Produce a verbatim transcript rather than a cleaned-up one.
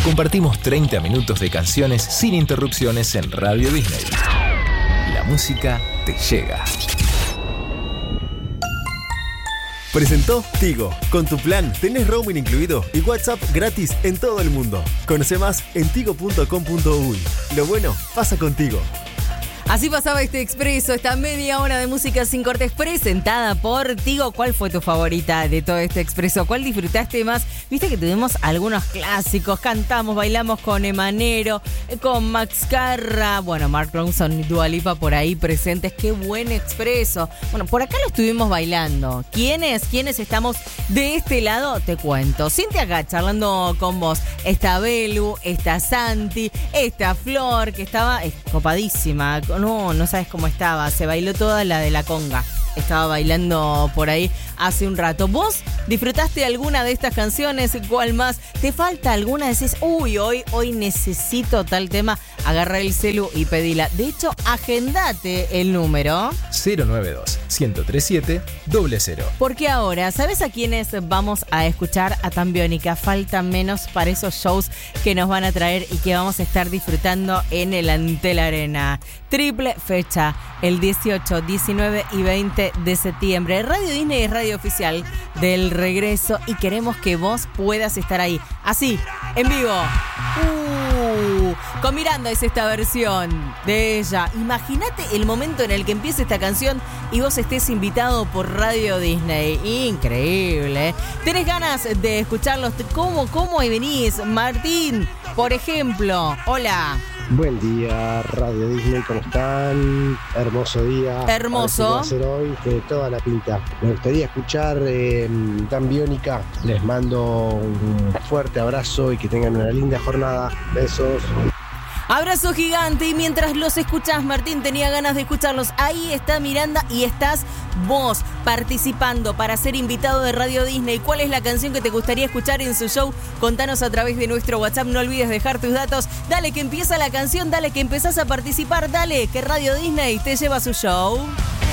Compartimos treinta minutos de canciones sin interrupciones en Radio Disney. La música te llega. Presentó Tigo. Con tu plan tenés roaming incluido y WhatsApp gratis en todo el mundo. Conoce más en tigo punto com punto uy. Lo bueno pasa contigo. Así pasaba este expreso, esta media hora de música sin cortes presentada por Tigo. ¿Cuál fue tu favorita de todo este expreso? ¿Cuál disfrutaste más? Viste que tuvimos algunos clásicos, cantamos, bailamos con Emanero, con Max Carra, bueno, Mark Ronson y Dua Lipa por ahí presentes. ¡Qué buen expreso! Bueno, por acá lo estuvimos bailando. ¿Quiénes? ¿Quiénes estamos de este lado? Te cuento. Cintia acá charlando con vos. Está Belu, está Santi, está Flor, que estaba copadísima. No, no sabes cómo estaba. Se bailó toda la de la conga. Estaba bailando por ahí hace un rato. ¿Vos disfrutaste alguna de estas canciones? ¿Cuál más? ¿Te falta alguna? Decís, uy, hoy, hoy necesito tal tema. Agarra el celu y pedila. De hecho, agendate el número cero nueve dos, uno cero tres siete, cero cero. Porque ahora, ¿sabes a quiénes vamos a escuchar? A Tambiónica. Falta menos para esos shows que nos van a traer y que vamos a estar disfrutando en el Antel Arena. Triple fecha, el dieciocho, diecinueve y veinte de septiembre. Radio Disney es radio oficial del regreso y queremos que vos puedas estar ahí. Así, en vivo. Uh, con Miranda es esta versión de ella. Imagínate el momento en el que empiece esta canción y vos estés invitado por Radio Disney. Increíble, ¿eh? ¿Tenés ganas de escucharlos? ¿Cómo, cómo venís? Martín, por ejemplo. Hola. Buen día, Radio Disney, ¿cómo están? Hermoso día. Hermoso. Va a ser hoy de toda la pinta. Me gustaría escuchar eh, Tambiónica. Les mando un fuerte abrazo y que tengan una linda jornada. Besos. Abrazo gigante. Y mientras los escuchás, Martín tenía ganas de escucharlos. Ahí está Miranda y estás vos participando para ser invitado de Radio Disney. ¿Cuál es la canción que te gustaría escuchar en su show? Contanos a través de nuestro WhatsApp. No olvides dejar tus datos. Dale que empieza la canción, dale que empezás a participar, dale que Radio Disney te lleva a su show.